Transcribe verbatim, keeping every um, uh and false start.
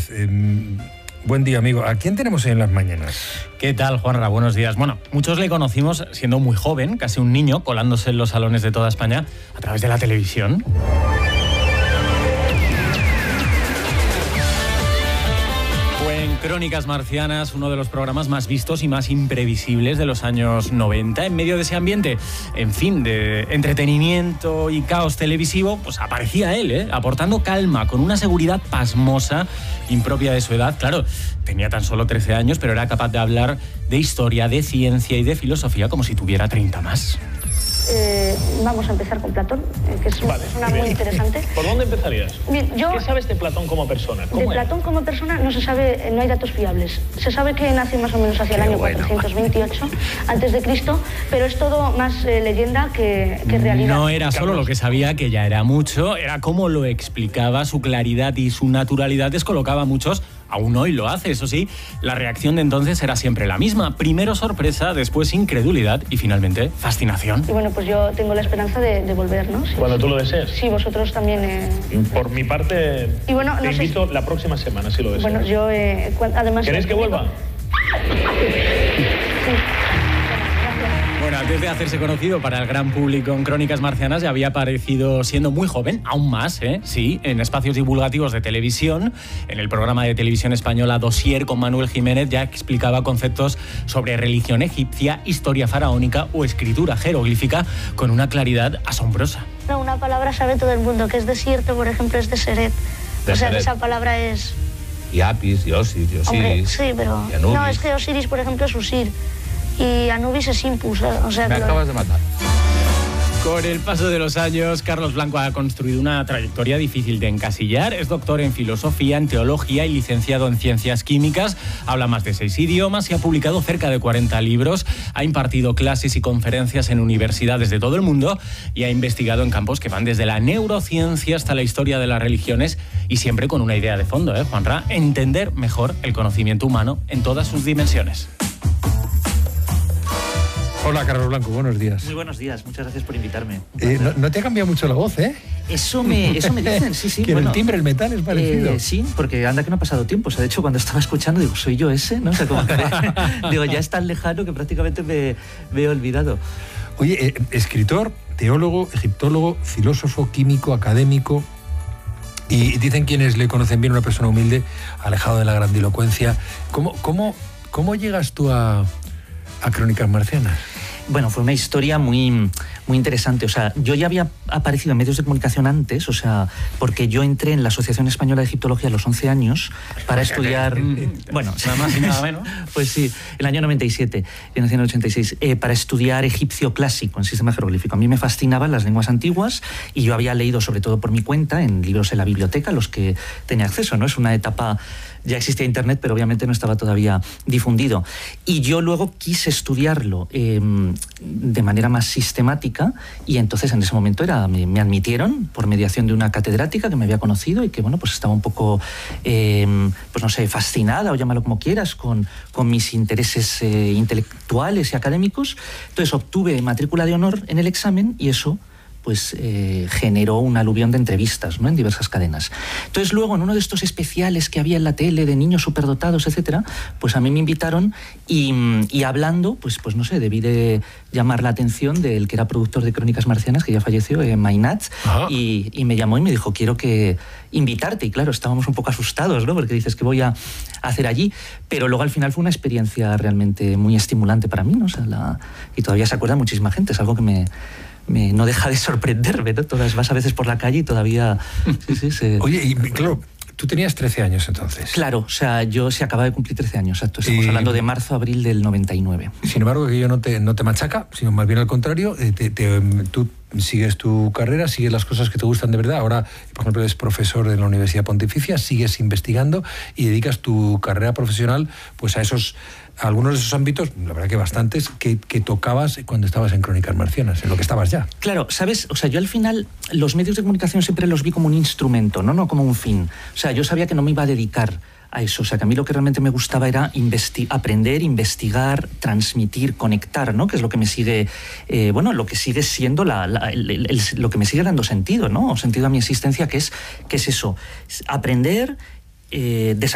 López, eh, buen día, amigo. ¿A quién tenemos en las mañanas? ¿Qué tal, Juanra? Buenos días. Bueno, muchos le conocimos siendo muy joven, casi un niño, colándose en los salones de toda España a través de la televisión. Crónicas Marcianas, uno de los programas más vistos y más imprevisibles de los años noventa. En medio de ese ambiente, en fin, de entretenimiento y caos televisivo, pues aparecía él, ¿eh? aportando calma, con una seguridad pasmosa, impropia de su edad. Claro, tenía tan solo trece años, pero era capaz de hablar de historia, de ciencia y de filosofía como si tuviera treinta más. Eh, vamos a empezar con Platón, eh, que es una vale, persona muy interesante. ¿Por dónde empezarías? Bien, yo, ¿Qué sabes de Platón como persona? ¿Cómo de es? Platón como persona no se sabe, no hay datos fiables. Se sabe que nació más o menos hacia el Qué año bueno. cuatrocientos veintiocho antes de Cristo, pero es todo más eh, leyenda que, que realidad. No era solo lo que sabía, que ya era mucho, era cómo lo explicaba, su claridad y su naturalidad descolocaba a muchos. Aún hoy lo hace, eso sí, la reacción de entonces era siempre la misma. Primero sorpresa, después incredulidad y finalmente fascinación. Y bueno, pues yo tengo la esperanza de, de volver, ¿no? Sí, Cuando tú lo desees. sí, vosotros también. Eh... Por mi parte, Y bueno, te no sé invito si- la próxima semana, si lo deseas. Bueno, yo eh, cu- además... ¿Queréis que vuelva? Bueno, antes de hacerse conocido para el gran público en Crónicas Marcianas, ya había aparecido siendo muy joven, aún más, ¿eh? sí, en espacios divulgativos de televisión. En el programa de televisión española Dossier con Manuel Jiménez ya explicaba conceptos sobre religión egipcia, historia faraónica o escritura jeroglífica con una claridad asombrosa. No, una palabra sabe todo el mundo, que es desierto, por ejemplo, es deseret. Deseret. O sea, que esa palabra es... Y Apis, y Osiris, y Hombre, Osiris. sí, pero... y Anubis. No, es que Osiris, por ejemplo, es Usir. Y Anubis es Impus, o sea... Me que lo- acabas de matar. Con el paso de los años, Carlos Blanco ha construido una trayectoria difícil de encasillar. Es doctor en filosofía, en teología y licenciado en ciencias químicas. Habla más de seis idiomas y ha publicado cerca de cuarenta libros. Ha impartido clases y conferencias en universidades de todo el mundo y ha investigado en campos que van desde la neurociencia hasta la historia de las religiones y siempre con una idea de fondo, ¿eh, Juanra? Entender mejor el conocimiento humano en todas sus dimensiones. Hola, Carlos Blanco, buenos días. Muy buenos días, muchas gracias por invitarme. Eh, no, no te ha cambiado mucho la voz, ¿eh? Eso me, eso me dicen, sí, sí. Que bueno, el timbre, el metal es parecido. eh, sí, porque anda que no ha pasado tiempo. O sea, de hecho, cuando estaba escuchando, digo, ¿soy yo ese? ¿No? O sea, como que digo, ya es tan lejano que prácticamente me, me he olvidado. Oye, eh, escritor, teólogo, egiptólogo, filósofo, químico, académico. Y dicen quienes le conocen bien, una persona humilde, alejado de la grandilocuencia. ¿Cómo, cómo, cómo llegas tú a, a Crónicas Marcianas? Bueno, fue una historia muy, muy interesante. O sea, yo ya había aparecido en medios de comunicación antes, o sea, porque yo entré en la Asociación Española de Egiptología a los once años para estudiar... Bueno, Nada más y nada menos. Pues sí, el año noventa y siete, en mil novecientos ochenta y seis, eh, para estudiar egipcio clásico en sistema jeroglífico. A mí me fascinaban las lenguas antiguas y yo había leído, sobre todo por mi cuenta, en libros en la biblioteca, los que tenía acceso, ¿no? Es una etapa... Ya existía Internet, pero obviamente no estaba todavía difundido. Y yo luego quise estudiarlo eh, de manera más sistemática y entonces en ese momento era, me, me admitieron por mediación de una catedrática que me había conocido y que, bueno, pues estaba un poco, eh, pues no sé, fascinada o llámalo como quieras, con, con mis intereses eh, intelectuales y académicos. Entonces obtuve matrícula de honor en el examen y eso... pues eh, generó un aluvión de entrevistas, ¿no? En diversas cadenas. Entonces luego en uno de estos especiales que había en la tele de niños superdotados, etcétera, pues a mí me invitaron y, y hablando, pues, pues no sé, debí de llamar la atención del que era productor de Crónicas Marcianas, que ya falleció, eh, Mainat, y, y me llamó y me dijo, quiero que invitarte. Y claro, estábamos un poco asustados, ¿no? Porque dices, ¿qué voy a hacer allí? Pero luego al final fue una experiencia realmente muy estimulante para mí, ¿no? O sea, la, y todavía se acuerda muchísima gente, es algo que me... Me, no deja de sorprenderme, ¿no? Todas vas a veces por la calle y todavía... Sí, sí, se... Oye, y claro, tú tenías trece años entonces. Claro, o sea, yo se acaba de cumplir trece años, exacto. Estamos Y- hablando de marzo, abril del noventa y nueve. Sin embargo, que yo no te, no te machaca, sino más bien al contrario, eh, te- te- tú sigues tu carrera, sigues las cosas que te gustan de verdad. Ahora, por ejemplo, eres profesor de la Universidad Pontificia, sigues investigando y dedicas tu carrera profesional pues a esos, a algunos de esos ámbitos, la verdad que bastantes, que, que tocabas cuando estabas en Crónicas Marcianas, en lo que estabas ya. Claro, ¿sabes? O sea, yo al final los medios de comunicación siempre los vi como un instrumento, ¿no? No como un fin. O sea, yo sabía que no me iba a dedicar a eso. O sea, que a mí lo que realmente me gustaba era investi- aprender, investigar, transmitir, conectar, ¿no? Que es lo que me sigue, eh, bueno, lo que sigue siendo la, la- el- el- el- lo que me sigue dando sentido, ¿no? O sentido a mi existencia, que es, que es eso, es aprender, eh, desarrollar